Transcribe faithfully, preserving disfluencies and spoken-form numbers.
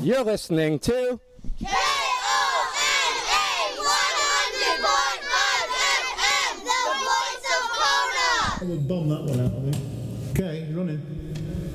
You're listening to K O N A one hundred point five F M, the voice of Kona. I would bomb that one out, I think. Okay, running.